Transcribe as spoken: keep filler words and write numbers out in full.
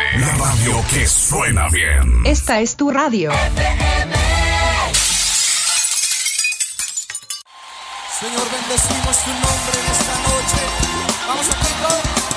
la radio que suena bien. Esta es tu radio. Señor, bendecimos tu nombre en esta noche. Vamos a cantar.